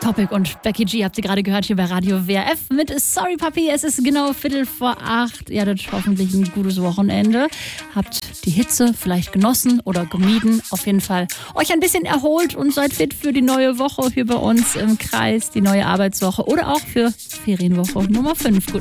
Topic und Becky G habt ihr gerade gehört hier bei Radio WRF mit Sorry Papi. Es ist genau 7:45. Ihr hattet hoffentlich ein gutes Wochenende. Habt die Hitze vielleicht genossen oder gemieden. Auf jeden Fall euch ein bisschen erholt und seid fit für die neue Woche hier bei uns im Kreis, die neue Arbeitswoche oder auch für Ferienwoche Nummer 5.